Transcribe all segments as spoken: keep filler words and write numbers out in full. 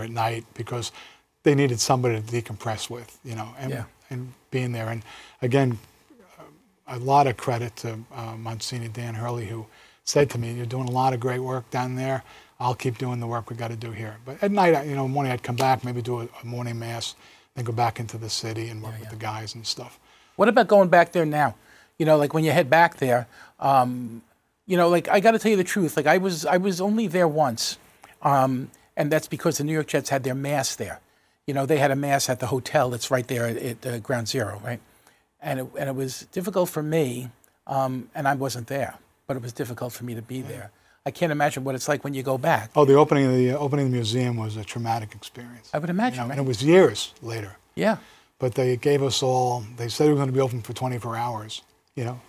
there at night because they needed somebody to decompress with, you know, and, yeah. and being there. And again, a lot of credit to uh, Monsignor Dan Hurley, who said to me, "You're doing a lot of great work down there. I'll keep doing the work we got to do here." But at night, you know, morning I'd come back, maybe do a, a morning mass, then go back into the city and work yeah, yeah. with the guys and stuff. What about going back there now? You know, like when you head back there, um, you know, like I got to tell you the truth. Like I was, I was only there once, um, and that's because the New York Jets had their mass there. You know, they had a mass at the hotel that's right there at, at uh, Ground Zero, right? And it, and it was difficult for me, um, and I wasn't there, but it was difficult for me to be yeah. there. I can't imagine what it's like when you go back. Oh, the opening of the uh, opening of the museum was a traumatic experience. I would imagine, you know, right? And it was years later. Yeah. But they gave us all. They said it was going to be open for twenty-four hours. You know.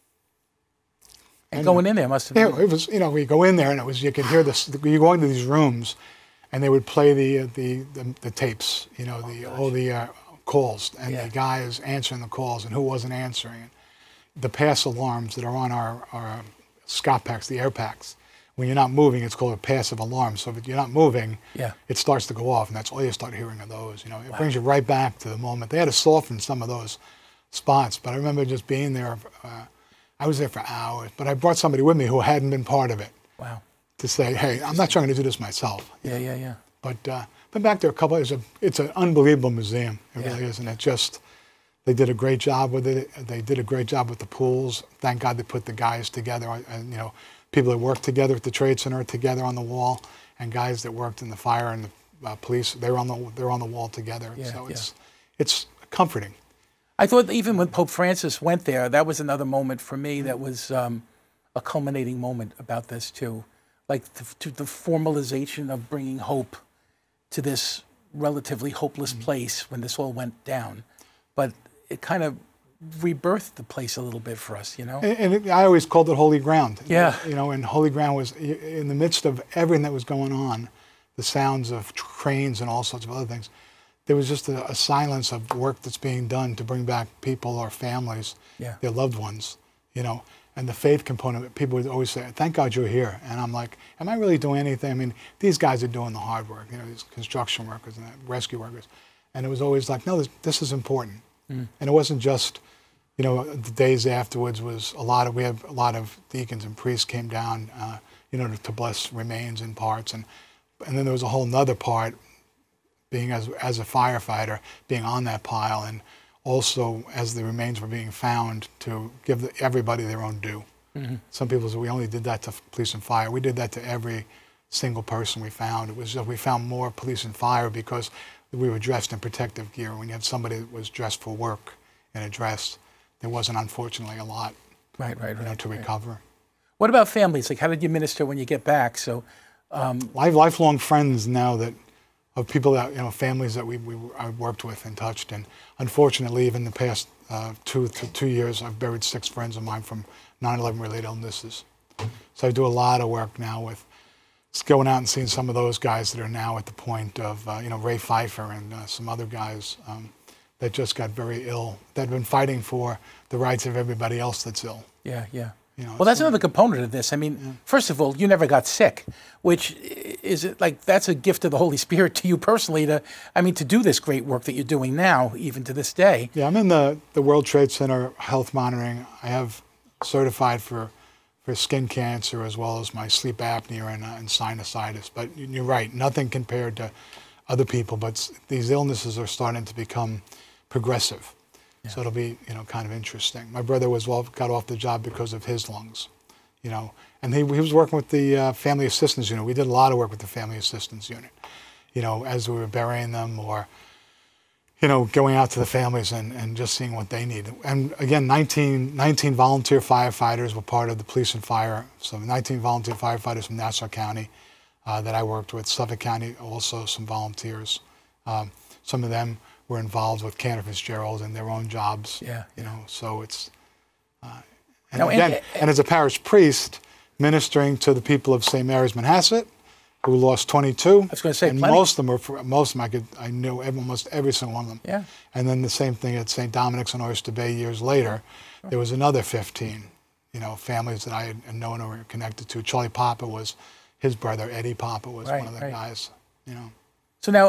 And, and going in there must have yeah, been. it was. You know, we go in there and it was. You could hear this. You go into these rooms, and they would play the the the, the tapes. You know, the oh, all the uh, calls, and yeah. the guy is answering the calls, and who wasn't answering. The pass alarms that are on our our Scott packs, the air packs. When you're not moving, it's called a passive alarm. So if you're not moving, yeah. it starts to go off, and that's all you start hearing of those. You know, it wow. brings you right back to the moment. They had to soften some of those spots, but I remember just being there. Uh, I was there for hours, but I brought somebody with me who hadn't been part of it. Wow. To say, hey, I'm not trying to do this myself. Yeah, yeah, yeah. But uh, been back there a couple. It's a it's an unbelievable museum. It yeah. really is, and it just. They did a great job with it. They did a great job with the pools. Thank God they put the guys together, and you know, people that worked together at the Trade Center together on the wall, and guys that worked in the fire and the uh, police. They were on the they're on the wall together. Yeah, so it's yeah. it's comforting. I thought that even when Pope Francis went there, that was another moment for me. That was um, a culminating moment about this too, like the, to the formalization of bringing hope to this relatively hopeless mm-hmm. place when this all went down, but it kind of rebirthed the place a little bit for us, you know? And, and it, I always called it holy ground. Yeah. You know, and holy ground was in the midst of everything that was going on, the sounds of trains and all sorts of other things. There was just a, a silence of work that's being done to bring back people or families, yeah. their loved ones, you know? And the faith component, people would always say, thank God you're here. And I'm like, am I really doing anything? I mean, these guys are doing the hard work, you know, these construction workers and rescue workers. And it was always like, no, this, this is important. Mm. And it wasn't just, you know, the days afterwards was a lot of, we had a lot of deacons and priests came down, uh, you know, to, to bless remains and parts. And and then there was a whole nother part, being as, as a firefighter, being on that pile, and also as the remains were being found, to give the, everybody their own due. Mm-hmm. Some people say we only did that to police and fire. We did that to every single person we found. It was just, we found more police and fire because we were dressed in protective gear. When you had somebody that was dressed for work in a dress, there wasn't, unfortunately, a lot right, right, you know, right, to right. recover. What about families? Like, how did you minister when you get back? So, um, Life, lifelong friends now that of people that, you know, families that we, we I worked with and touched. And unfortunately, even the past uh, two, th- two years, I've buried six friends of mine from nine eleven related illnesses. So I do a lot of work now with just going out and seeing some of those guys that are now at the point of, uh, you know, Ray Pfeiffer and uh, some other guys um, that just got very ill, that have been fighting for the rights of everybody else that's ill. Yeah, yeah. You know, well, that's another component of this. I mean, yeah. first of all, you never got sick, which is like, that's a gift of the Holy Spirit to you personally to, I mean, to do this great work that you're doing now, even to this day. Yeah, I'm in the, the World Trade Center health monitoring. I have certified for for skin cancer as well as my sleep apnea and, uh, and sinusitis. But you're right, nothing compared to other people, but these illnesses are starting to become progressive. Yeah. So it'll be, you know, kind of interesting. My brother was well, got off the job because of his lungs, you know, and he, he was working with the uh, Family Assistance Unit. We did a lot of work with the Family Assistance Unit, you know, as we were burying them or, you know, going out to the families and, and just seeing what they need. And again, nineteen, nineteen volunteer firefighters were part of the police and fire. So nineteen volunteer firefighters from Nassau County uh, that I worked with. Suffolk County, also some volunteers. Um, some of them were involved with Cantor Fitzgerald in their own jobs. Yeah. You know, so it's, uh, and now, again, and, and as a parish priest, ministering to the people of Saint Mary's Manhasset, who lost twenty-two. I was going to say, and plenty. most of them were, for, most of them I could, I knew every, almost every single one of them. Yeah. And then the same thing at Saint Dominic's in Oyster Bay years later. Sure. There was another fifteen, you know, families that I had known or were connected to. Charlie Papa was, his brother Eddie Papa was right, one of the right. guys, you know.